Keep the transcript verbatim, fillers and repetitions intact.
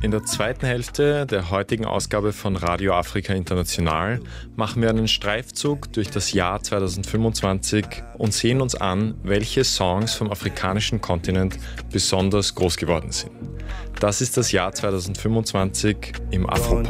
In der zweiten Hälfte der heutigen Ausgabe von Radio Afrika International machen wir einen Streifzug durch das Jahr zweitausendfünfundzwanzig und sehen uns an, welche Songs vom afrikanischen Kontinent besonders groß geworden sind. Das ist das Jahr zweitausendfünfundzwanzig im Afro-Pop.